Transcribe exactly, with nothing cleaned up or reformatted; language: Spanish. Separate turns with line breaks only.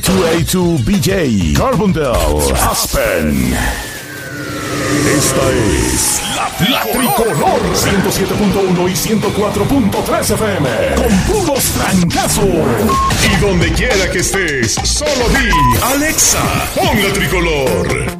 dos A dos B J, Carbondale, Aspen. Esta es la, la Tricolor ciento siete punto uno y ciento cuatro punto tres F M. Con puros trancazos. Y donde quiera que estés, solo di Alexa, pon la Tricolor.